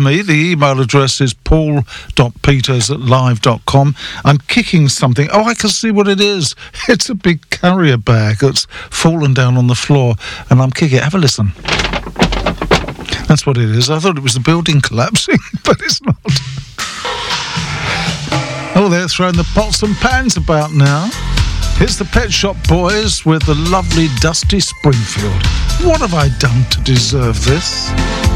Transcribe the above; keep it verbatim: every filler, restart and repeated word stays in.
me. The email address is paul dot peters at live dot com. I'm kicking something. Oh, I can see what it is. It's a big carrier bag that's fallen down on the floor, and I'm kicking it. Have a listen. That's what it is. I thought it was the building collapsing, but it's not. Oh, they're throwing the pots and pans about now. Here's the Pet Shop Boys with the lovely Dusty Springfield. What have I done to deserve this?